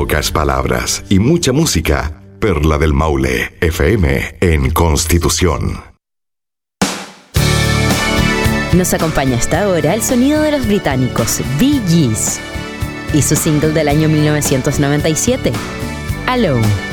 Pocas palabras y mucha música. Perla del Maule, FM, en Constitución. Nos acompaña hasta ahora el sonido de los británicos Bee Gees y su single del año 1997, Alone.